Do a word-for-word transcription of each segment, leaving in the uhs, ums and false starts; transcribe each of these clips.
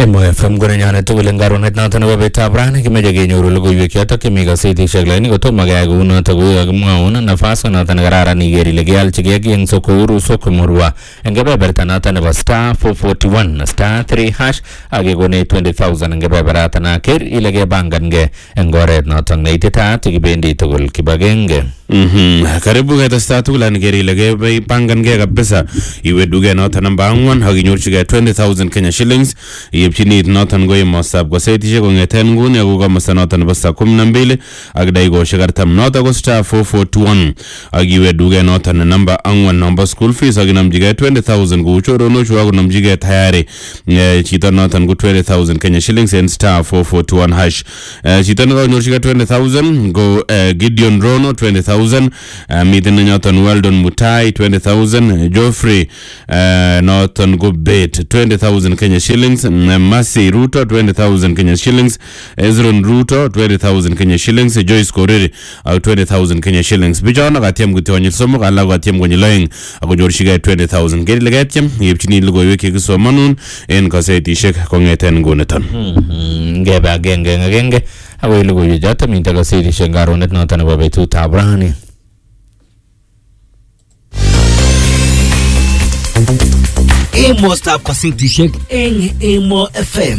Emo F M gure nyane tugul ngaronet noton nebo betab rani kimeche kenyoru logoiwek yotok chemi gazetishek lakini kotomo keyai kounotok kou kakimwaun nafas noton nekararan iker ile kealchigei ki eng soko huru soko murwa eng kebeberta noton nebo star four forty-one star three hash akekonech twenty thousand eng kebeberatan aker ile kebangangei eng oret noton neititaat kibendi tugul kibagenge. Mhm. Karibu ketesta tugul anikeri ile kebangangei kabisa iwe duket noton namba ang'wan akinyorchigei twenty thousand Kenya shillings yepchinit noton ko emostab gazetishek kong'eten nguni ako komosta noton nebo saa kumi na mbili ak dakikoshek artam noton ko star four forty-one akiwe duket noton namba ang'wan nombo school fees akinamchigei twenty thousand kou choronokchu akonamchigei tayari chito noton ko twenty thousand Kenya shillings en star four forty-one hash. Chito nekanyorchigei twenty thousand ko Gideon Rono twenty thousand, miten noton Weldon Mutai twenty thousand, Geoffrey noton ko Bet twenty thousand Kenya shillings, Masi Ruto twenty thousand Kenya shillings, Ezron Ruto twenty thousand Kenya shillings, Joyce Koriri twenty thousand Kenya shillings. Bichon akatiem kutionyil somok alak akatiem konyil oeng akonyorchigei twenty thousand. Keri leketiem yepchini logoiwek yekisomanun en gazetishek kong'eten nguniton. Ngebe agenge agenge akoi logoiwek chotok mite gazetishek ngaronet noton nebo betutab rani. Emo stop gazetishek eng Emo F M.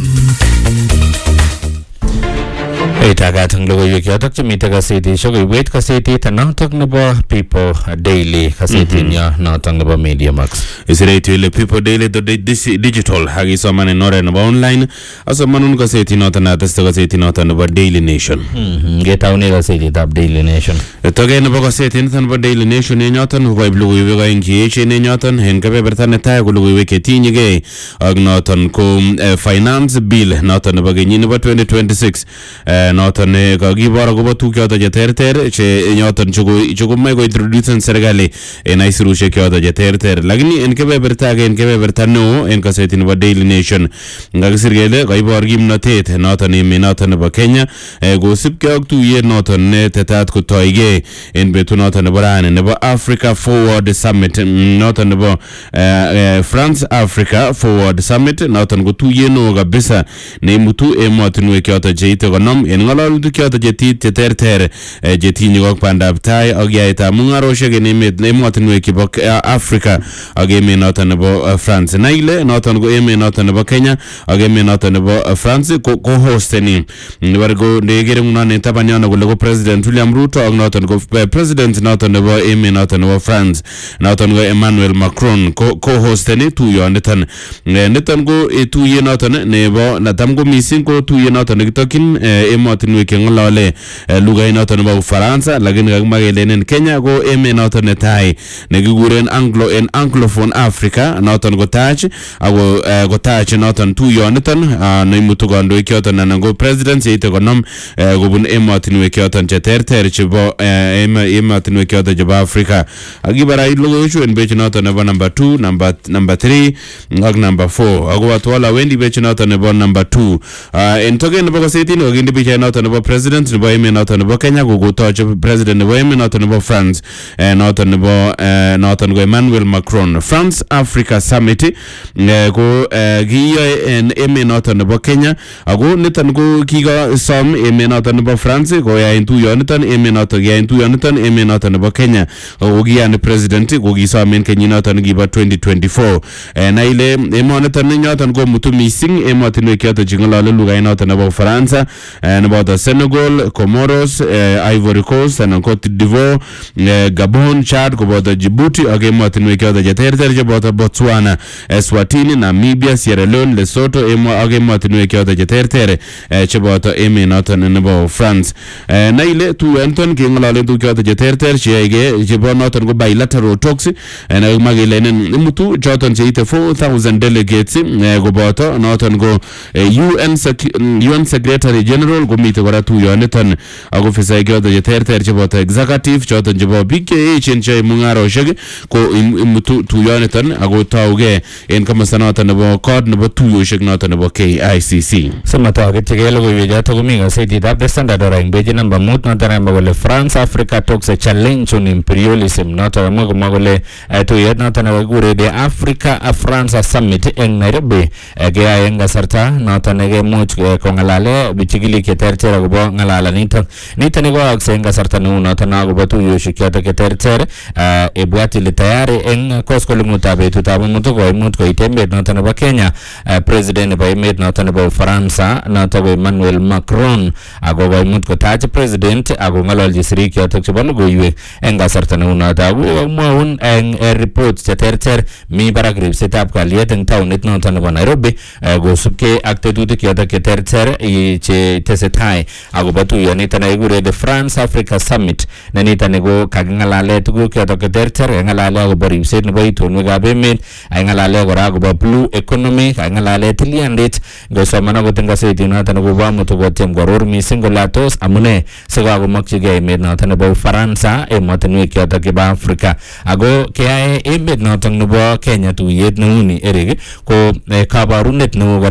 Itagat ang logoiwek yotok chemite gazetishek iwet gazetit notok nebo People Daily gazetit nyo notok nebo Media Max. Isiretu ile People Daily do digital hakisoman en oret nebo online asomanun gazetit noton natesta gazetit noton nebo Daily Nation. Ngetaune gazetitab Daily Nation. Toke nebo gazetit noton nebo Daily Nation en yoton kokoib logoiwek aeng cheechen en yoton en kebeberta netai ko logoiwek chetinyegei ak noton ko finance bill noton nebo kenyit nebo twenty twenty-six noton kakibor akobo tuguk choton cheterter che yoton chekomoe kointroducen serikali en aisirushek choton cheterter lakini en kebeberta age en kebeberta neo en gazetit nebo Daily Nation kakisir kele kaibor kimnotet noton emet noton nebo Kenya kosibkei ak tuyet noton netetat kotoigei en betut noton nebo rani nebo Africa Forward Summit noton nebo France Africa Forward Summit noton ko tuyet neo kabisa neimutu emotinwek choton cheite konom en ng'alalutik choton cheterter chetinye ak bandab tai ak yaetab mung'aroshek en emet emotinwek chebo Africa ak emet noton nebo France. Naile noton ko emet noton nebo Kenya ak emet noton nebo France ko hosteni nebare ko ndekere ngunon en taban yono kole ko President William Ruto ak noton ko President noton nebo emet noton nebo France noton ko Emmanuel Macron ko hosteni tuyoniton. Niton ko tuyet noton nebo natam ko missing ko tuyet noton nekitokyin emotinwek cheng'olole lugait noton nebo Ufaransa lakini kakimwa kelenen Kenya ko emet noton netai nekikuren Anglo en Anglophone Africa noton kotach ako kotach noton tuyoniton neimutu kandoik choton anan ko presidents yeite konom kobun emotinwek choton cheterter chebo emotinwek choton chebo Africa. Akibarai logoiwechu en page noton nebo number two, number number three ak number four ako watwala wendi page noton nebo number two. En token nebo gazetit kokinde picha noton nebo president nebo emet noton nebo Kenya kokotoche president nebo emet noton nebo France noton nebo noton ko Emmanuel Macron. France Africa Summit ko kiyoe en emet noton nebo Kenya ako niton ko kikosom emet noton nebo France koyaen tuyoniton emet noton kiyaen tuyoniton emet noton nebo Kenya ako kiyani president ko kisom en kenyit noton kibo twenty twenty-four. Naile emoniton noton komutu missing emotinwek choton cheng'olole lugait noton nebo Ufaransa nebo Senegal, Comoros, Ivory Coast anan Cote d'Ivoire, Gabon, Chad koboto Djibouti ak emotinwek choton cheterter cheboto Botswana, Eswatini, Namibia, Sierra Leone, Lesotho ak emotinwek choton cheterter cheboto emet noton nebo France. Naile tuyoniton keng'ololen tuguk choton cheterter cheyoege chebo noton ko bilateral talks nekakimwa kelenen imutu choton cheite four thousand delegates koboto noton ko U N Secretary General komite kora tuyoniton ak ofisaek choton che terter cheboto executive choton chebo biik che echen che mung'aroshek ko imutu tuyoniton ako tauge en komosta noton nebo kot nebo tuyoshek noton nebo K I C C. Somatoket che logoiwek choto komi gasetitab The Standard ora eng page number mut noton nebo kole France Africa talks a challenge on imperialism noton amwa komwa kole tuyet noton nebo kikure the Africa France Summit eng Nairobi keyai eng kasarta noton nekemuch kong'alale bichikilik che terter akobo ng'alalanitok. Niton koyookse eng kasarta neu noton akobo tuyoshek chotok che terter ebwat ile tayari eng koskoleng'utab betutab amut koimuch koit emet noton nebo Kenya president nebo emet noton nebo Ufaransa noton ko Emmanuel Macron ako koimuch kotach president ako ng'ololji sirik chotok chebo logoiwek eng kasarta neu noton ako mwaun eng report che terter mi barak ripsetab kalyet eng taunit noton nebo Nairobi kosubkei ak tetutik chotok che terter che tesetai akobo tuyoniton nekikure the France Africa Summit ne niton ko kaking'alale tuguk chotok che terter, kaking'alale akobo ripset nebo itonwekab emet, kaking'alale kora akobo blue economy, kaking'alale tilyandit. Ngosoman akot eng gasetit noton kobo amut kotyem kworor mising kole tos amune sikakomokchigei emet noton nebo Ufaransa emotinwek chotok chebo Afrika ako keyae emet noton nebo Kenya tuyet neuni Eric ko kabarunet neo